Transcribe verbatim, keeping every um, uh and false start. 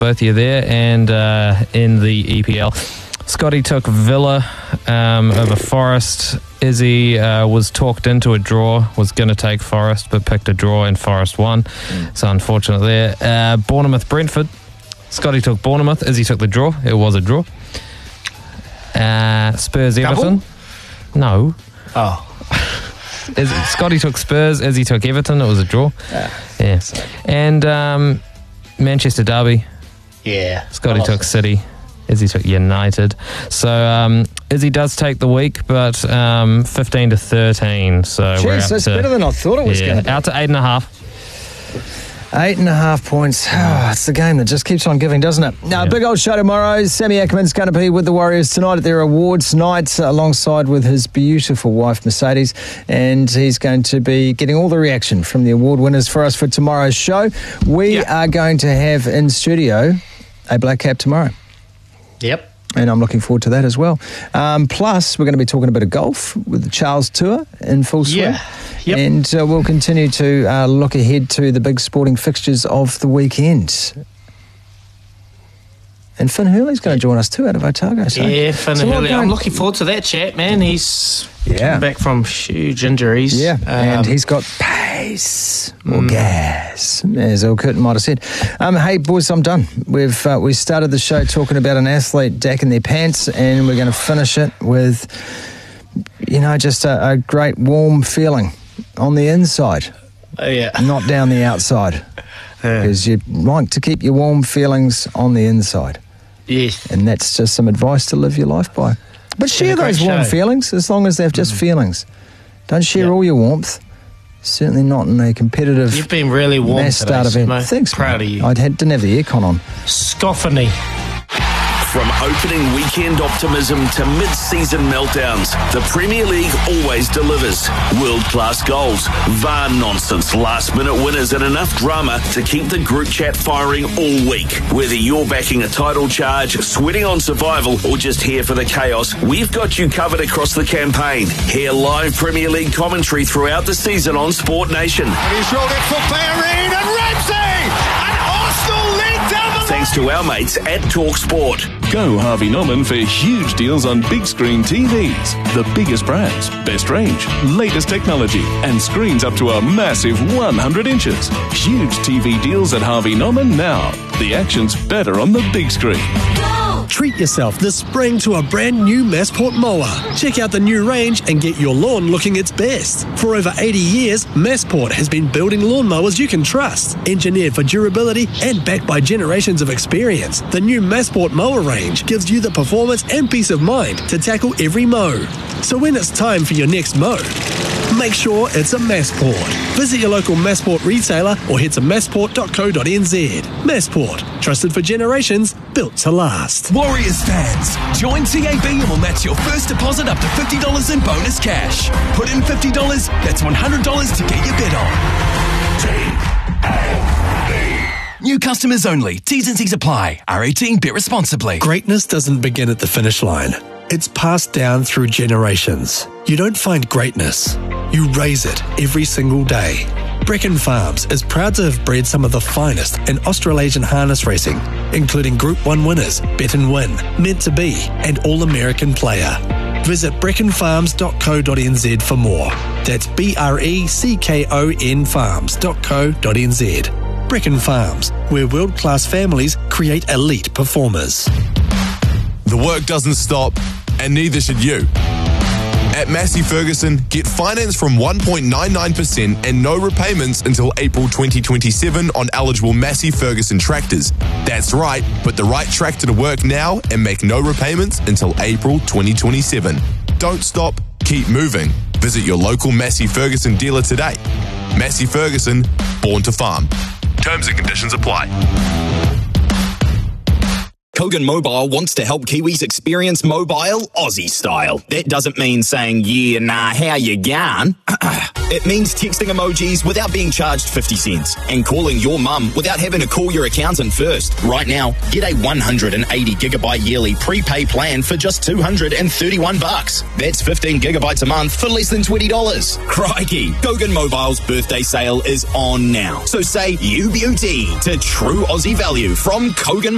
both of you there. And uh, in the E P L, Scotty took Villa um, over Forest. Izzy uh, was talked into a draw, was going to take Forest, but picked a draw and Forest won. Mm. So unfortunate there. Uh, Bournemouth, Brentford. Scotty took Bournemouth. Izzy took the draw. It was a draw. Uh, Spurs, Everton. No. Oh. Izzy, Scotty took Spurs. Izzy took Everton. It was a draw. Yeah. yeah. And um, Manchester Derby. Yeah. Scotty took City. Izzy took United. So um, Izzy does take the week, but um, fifteen to thirteen. So Jeez, we're out that's to, better than I thought it was yeah, going to be. Out to eight and a half. Eight and a half points. Oh, it's the game that just keeps on giving, doesn't it? Now, Yeah. big old show tomorrow. Sammy Ackerman's going to be with the Warriors tonight at their awards night alongside with his beautiful wife, Mercedes. And he's going to be getting all the reaction from the award winners for us for tomorrow's show. We Yeah. are going to have in studio a black cap tomorrow. Yep. And I'm looking forward to that as well. Um, plus, we're going to be talking a bit of golf with the Charles Tour in full swing. Yeah. Yep. And uh, we'll continue to uh, look ahead to the big sporting fixtures of the weekend. And Finn Hurley's going to join us too out of Otago. So Yeah, Finn so Hurley. going- I'm looking forward to that chat, man. He's Yeah. coming back from huge injuries. Yeah, Um, and he's got pace or gas, as El Curtin might have said. Um, hey, boys, I'm done. We've uh, we started the show talking about an athlete dacking their pants, and we're going to finish it with, you know, just a, a great warm feeling on the inside, oh, yeah. not down the outside, Yeah. because you want to keep your warm feelings on the inside, Yes. and that's just some advice to live your life by. But share a great those warm show. feelings as long as they're just feelings. Don't share Yep. all your warmth. Certainly not in a competitive You've been really warm mass today, start event. Smo. Thanks, Proud mate. of you. I had, didn't have the aircon on. Scoffany. From opening weekend optimism to mid-season meltdowns, the Premier League always delivers. World-class goals, V A R nonsense, last-minute winners and enough drama to keep the group chat firing all week. Whether you're backing a title charge, sweating on survival or just here for the chaos, we've got you covered across the campaign. Hear live Premier League commentary throughout the season on Sport Nation. And he's rolled it for Bellerin and Ramsey! And Arsenal lead down the Thanks to our mates at TalkSport. Go Harvey Norman for huge deals on big screen T Vs. The biggest brands, best range, latest technology, and screens up to a massive one hundred inches. Huge T V deals at Harvey Norman now. The action's better on the big screen. Treat yourself this spring to a brand new Massport mower. Check out the new range and get your lawn looking its best. For over eighty years, Massport has been building lawnmowers you can trust. Engineered for durability and backed by generations of experience, the new Massport mower range gives you the performance and peace of mind to tackle every mow. So when it's time for your next mow, make sure it's a Massport. Visit your local Massport retailer or head to massport dot co dot n z. Massport, trusted for generations, built to last. Warriors fans, join T A B and we'll match your first deposit up to fifty dollars in bonus cash. Put in fifty dollars, that's one hundred dollars to get your bet on. T A B. New customers only. T's and C's apply. R eighteen, bet responsibly. Greatness doesn't begin at the finish line. It's passed down through generations. You don't find greatness. You raise it every single day. Brecon Farms is proud to have bred some of the finest in Australasian harness racing, including Group one winners, Bet and Win, Meant to Be, and All-American Player. Visit brecon farms dot co dot n z for more. That's B R E C K O N farms dot co dot n z. Brecon Farms, where world-class families create elite performers. The work doesn't stop, and neither should you. At Massey Ferguson, get finance from one point nine nine percent and no repayments until April twenty twenty-seven on eligible Massey Ferguson tractors. That's right, put the right tractor to work now and make no repayments until April twenty twenty-seven. Don't stop, keep moving. Visit your local Massey Ferguson dealer today. Massey Ferguson, born to farm. Terms and conditions apply. Kogan Mobile wants to help Kiwis experience mobile Aussie style. That doesn't mean saying, yeah, nah, how you going? It means texting emojis without being charged fifty cents and calling your mum without having to call your accountant first. Right now, get a one hundred eighty gigabyte yearly prepay plan for just two hundred thirty-one bucks. That's fifteen gigabytes a month for less than twenty dollars. Crikey, Kogan Mobile's birthday sale is on now. So say you beauty to true Aussie value from Kogan